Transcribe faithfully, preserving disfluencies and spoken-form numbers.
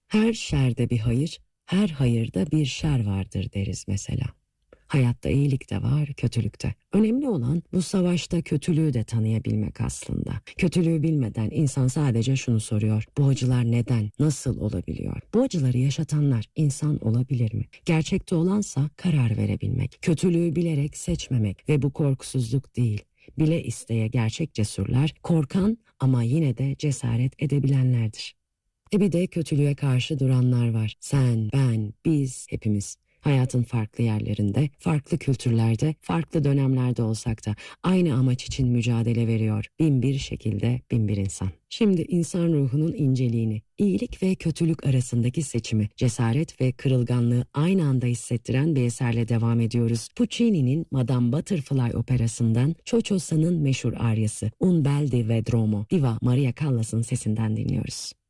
Her şerde bir hayır, her hayırda bir şer vardır deriz mesela. Hayatta iyilik de var, kötülük de. Önemli olan bu savaşta kötülüğü de tanıyabilmek aslında. Kötülüğü bilmeden insan sadece şunu soruyor: bu acılar neden, nasıl olabiliyor? Bu acıları yaşatanlar insan olabilir mi? Gerçekte olansa karar verebilmek, kötülüğü bilerek seçmemek ve bu korkusuzluk değil. Bile isteye gerçek cesurlar, korkan ama yine de cesaret edebilenlerdir. E bir de kötülüğe karşı duranlar var. Sen, ben, biz, hepimiz. Hayatın farklı yerlerinde, farklı kültürlerde, farklı dönemlerde olsak da aynı amaç için mücadele veriyor bin bir şekilde bin bir insan. Şimdi insan ruhunun inceliğini, iyilik ve kötülük arasındaki seçimi, cesaret ve kırılganlığı aynı anda hissettiren bir eserle devam ediyoruz. Puccini'nin Madame Butterfly operasından Ciociosa'nın meşhur aryası Un bel di Vedromo, Diva Maria Callas'ın sesinden dinliyoruz.